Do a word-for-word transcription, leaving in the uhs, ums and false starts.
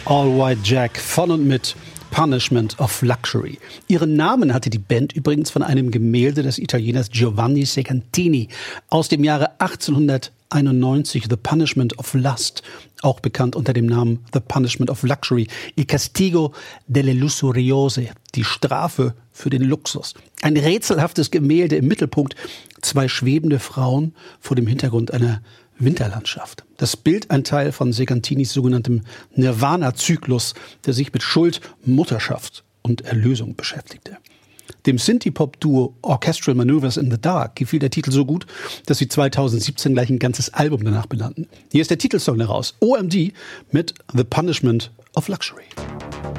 All White Jack von und mit Punishment of Luxury. Ihren Namen hatte die Band übrigens von einem Gemälde des Italieners Giovanni Segantini aus dem Jahre achtzehnhunderteinundneunzig, The Punishment of Lust, auch bekannt unter dem Namen The Punishment of Luxury, Il Castigo delle Lusuriose, die Strafe für den Luxus. Ein rätselhaftes Gemälde im Mittelpunkt, zwei schwebende Frauen vor dem Hintergrund einer Winterlandschaft. Das Bild ein Teil von Segantinis sogenanntem Nirvana-Zyklus, der sich mit Schuld, Mutterschaft und Erlösung beschäftigte. Dem Synthie-Pop-Duo Orchestral Maneuvers in the Dark gefiel der Titel so gut, dass sie zweitausendsiebzehn gleich ein ganzes Album danach benannten. Hier ist der Titelsong daraus, O M D mit The Punishment of Luxury.